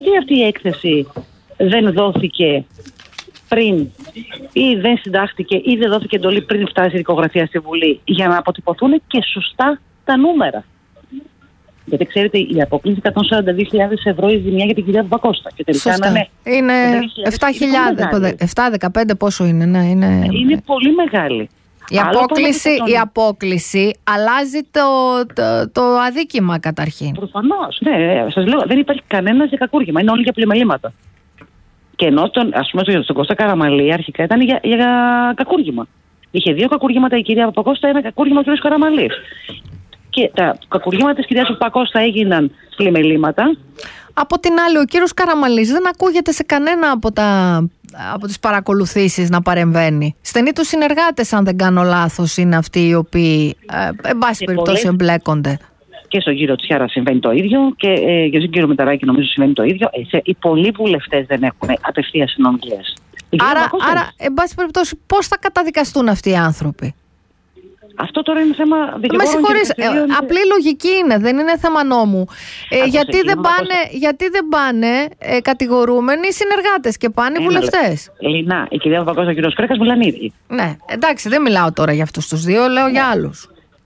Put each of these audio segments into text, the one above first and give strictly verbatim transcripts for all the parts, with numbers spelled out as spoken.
γιατί αυτή η έκθεση δεν δόθηκε πριν ή δεν συντάχθηκε ή δεν δόθηκε εντολή πριν φτάσει η δικογραφία στη Βουλή για να αποτυπωθούν και σωστά τα νούμερα. Γιατί ξέρετε, η απόκληση εκατόν σαράντα δύο χιλιάδες ευρώ η ζημιά για την κυρία Παπακώστα. Και τελικά σωστά. Ναι, είναι επτά χιλιάδες, επτά δεκαπέντε πόσο είναι, ναι, είναι... είναι πολύ μεγάλη. Η απόκληση, η απόκληση αλλάζει το, το, το αδίκημα καταρχήν. Προφανώς. Ναι, σας λέω, δεν υπάρχει κανένα για κακούργημα. Είναι όλοι για πλημελήματα. Και ενώ τον, ας πούμε, στον Κώστα Καραμαλή αρχικά ήταν για, για κακούργημα. Είχε δύο κακούργηματα η κυρία Παπακώστα, ένα κακούργημα ο κ. Καραμαλής. Και τα κακουργήματα της κυρίας Παπακώστα έγιναν πλημελήματα. Από την άλλη, ο κύριος Καραμαλής δεν ακούγεται σε κανένα από, τα, από τις παρακολουθήσεις να παρεμβαίνει. Στενοί τους συνεργάτες, αν δεν κάνω λάθος, είναι αυτοί οι οποίοι, ε, εν πάση περιπτώσει, εμπλέκονται. Και στον κύριο Τσιάρα συμβαίνει το ίδιο και ε, για τον κύριο Μηταράκη νομίζω συμβαίνει το ίδιο. Ε, οι πολλοί βουλευτές δεν έχουν απευθείας συνομιλίες. Άρα, άρα, εν πάση περιπτώσει, πώς θα καταδικαστούν αυτοί οι άνθρωποι? Αυτό τώρα είναι θέμα δικηγόρων. Με συγχωρείς, ε, απλή λογική είναι, δεν είναι θέμα νόμου. Ε, γιατί, δεν πάνε, γιατί δεν πάνε ε, κατηγορούμενοι συνεργάτες και πάνε οι βουλευτές? Λινά, η κυρία Παπακώστα και ο κύριος Κρέκας μιλάνε ίδιοι. Ναι, εντάξει, δεν μιλάω τώρα για αυτούς τους δύο, λέω για άλλους.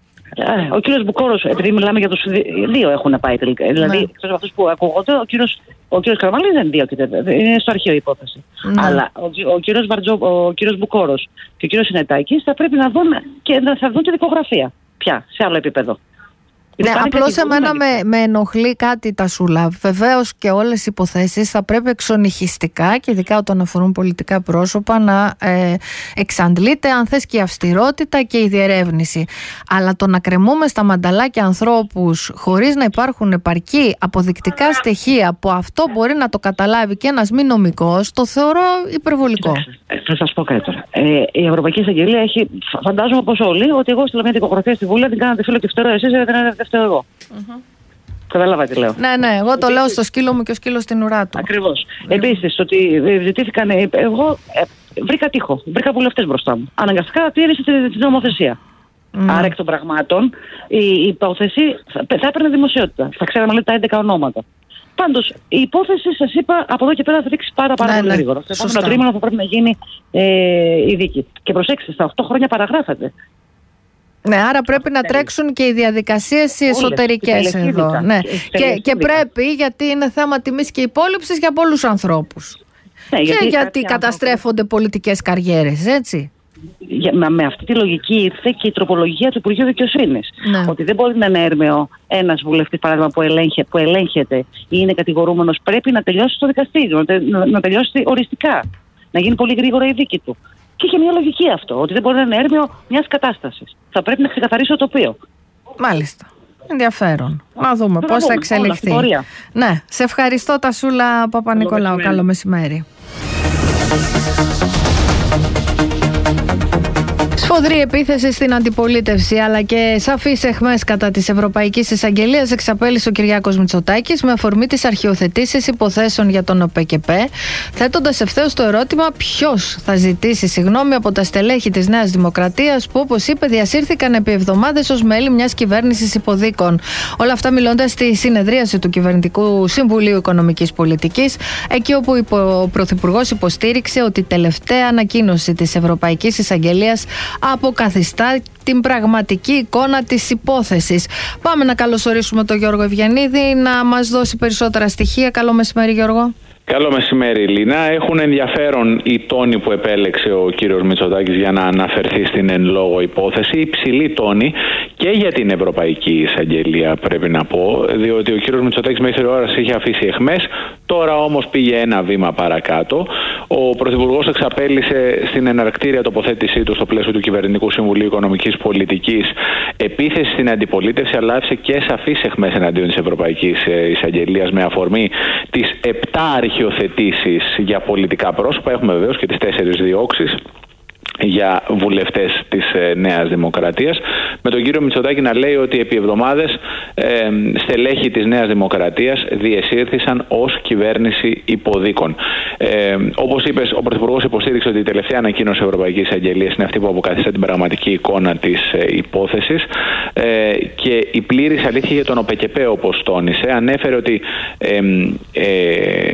Ο κύριος Μπουκόρος, επειδή μιλάμε για τους δύο, έχουν πάει τελικά. Δηλαδή, εκτός από αυτούς που ακούγονται, ο κύριος, ο κύριος Καραμαλής δεν είναι δύο, είναι στο αρχείο η υπόθεση. Ναι. Αλλά ο, ο, κύριος Βαρτζο, ο κύριος Μπουκόρος και ο κύριος Συνετάκης θα πρέπει να δουν και να θα δουν τη δικογραφία πια, σε άλλο επίπεδο. Ναι, απλώς εμένα με, με ενοχλεί κάτι, Τασούλα. Βεβαίως και όλες οι υποθέσεις θα πρέπει εξονυχιστικά και ειδικά όταν αφορούν πολιτικά πρόσωπα να ε, εξαντλείται, αν θες, και η αυστηρότητα και η διερεύνηση. Αλλά το να κρεμούμε στα μανταλάκια ανθρώπους χωρίς να υπάρχουν επαρκή αποδεικτικά στοιχεία που αυτό μπορεί να το καταλάβει και ένας μη νομικός, το θεωρώ υπερβολικό. Ε, θα σας πω κάτι τώρα. Ε, η Ευρωπαϊκή Εισαγγελία έχει, φαντάζομαι πως όλοι, ότι εγώ στείλω μια δικογραφία στη Βουλή, την κάνατε φίλο και φτερό εσείς, δεν είναι φταίω εγώ. Mm-hmm. Κατάλαβα τι λέω. Ναι, ναι, εγώ το Επίσης, λέω στο σκύλο μου και ο σκύλος στην ουρά του. Ακριβώς. Mm. Επίσης, ότι ζητήθηκαν. Εγώ ε, βρήκα τείχο. Βρήκα βουλευτές μπροστά μου. Αναγκαστικά τήρησε τη, τη νομοθεσία. Mm. Άρα εκ των πραγμάτων η, η υπόθεση θα, θα έπαιρνε δημοσιότητα. Θα ξέραμε λέει τα έντεκα ονόματα. Πάντως, η υπόθεση, σας είπα, από εδώ και πέρα θα δείξει πάρα, πάρα ναι, πολύ ναι, γρήγορα. Στο επόμενο τρίμηνο θα πρέπει να γίνει ε, η δίκη. Και προσέξτε, στα οκτώ χρόνια παραγράφεται. Ναι, άρα πρέπει να τρέξουν και οι διαδικασίες οι εσωτερικές εδώ. Ναι. Και, και πρέπει, γιατί είναι θέμα τιμής και υπόλοιψης για πολλούς ανθρώπους. Ναι, και γιατί, γιατί καταστρέφονται άνθρωποι... πολιτικές καριέρες, έτσι. Για, με αυτή τη λογική ήρθε και η τροπολογία του Υπουργείου Δικαιοσύνης. Ναι. Ότι δεν μπορεί να είναι έρμεο ένας βουλευτής, παράδειγμα, που, ελέγχε, που ελέγχεται ή είναι κατηγορούμενος, πρέπει να τελειώσει στο δικαστήριο, να, να, να τελειώσει οριστικά. Να γίνει πολύ γρήγορα η δίκη του. Και είχε μια λογική αυτό, ότι δεν μπορεί να είναι έρμεο μιας κατάστασης. Θα πρέπει να ξεκαθαρίσει το τοπίο. Μάλιστα. Ενδιαφέρον. Να δούμε πώς θα εξελιχθεί. Ναι, σε ευχαριστώ, Τασούλα Παπα-Νικολάου. Καλό μεσημέρι. Σφοδρή επίθεση στην αντιπολίτευση αλλά και σαφείς αιχμές κατά της Ευρωπαϊκής Εισαγγελίας εξαπέλυσε ο Κυριάκος Μητσοτάκης με αφορμή τις αρχιοθετήσεις υποθέσεων για τον ΟΠΕΚΕΠΕ, θέτοντας ευθέως το ερώτημα ποιος θα ζητήσει συγγνώμη από τα στελέχη της Νέας Δημοκρατίας που, όπως είπε, διασύρθηκαν επί εβδομάδες ως μέλη μιας κυβέρνησης υποδίκων. Όλα αυτά μιλώντας στη συνεδρίαση του Κυβερνητικού Συμβουλίου Οικονομικής Πολιτικής, εκεί όπου ο Πρωθυπουργός υποστήριξε ότι η τελευταία ανακοίνωση της Ευρωπαϊκής Εισαγγελίας αποκαθιστά την πραγματική εικόνα της υπόθεσης. Πάμε να καλωσορίσουμε τον Γιώργο Ευγενίδη να μας δώσει περισσότερα στοιχεία. Καλό μεσημέρι, Γιώργο. Καλό μεσημέρι, Λίνα. Έχουν ενδιαφέρον οι τόνοι που επέλεξε ο κύριος Μητσοτάκης για να αναφερθεί στην εν λόγω υπόθεση. Υψηλή τόνη και για την Ευρωπαϊκή Εισαγγελία, πρέπει να πω, διότι ο κύριος Μητσοτάκης μέχρι ώρα είχε αφήσει αιχμές, τώρα όμως πήγε ένα βήμα παρακάτω. Ο Πρωθυπουργός εξαπέλυσε στην εναρκτήρια τοποθέτησή του στο πλαίσιο του Κυβερνητικού Συμβουλίου Οικονομικής Πολιτικής επίθεση στην αντιπολίτευση, αλλά άφησε και σαφείς αιχμές εναντίον της Ευρωπαϊκής Εισαγγελίας με αφορμή τις επτά αρχιοθετήσεις για πολιτικά πρόσωπα. Έχουμε βεβαίως και τις τέσσερις διώξεις για βουλευτές της ε, Νέας Δημοκρατίας, με τον κύριο Μητσοτάκη να λέει ότι επί εβδομάδες ε, στελέχη της Νέας Δημοκρατίας διεσύρθησαν ως κυβέρνηση υποδίκων. Ε, όπως είπες, ο Πρωθυπουργός υποστήριξε ότι η τελευταία ανακοίνωση Ευρωπαϊκής Εισαγγελίας είναι αυτή που αποκαθιστά την πραγματική εικόνα της ε, υπόθεσης, ε, και η πλήρης αλήθεια για τον ΟΠΕΚΕΠΕ, όπως τόνισε, ανέφερε ότι ε, ε,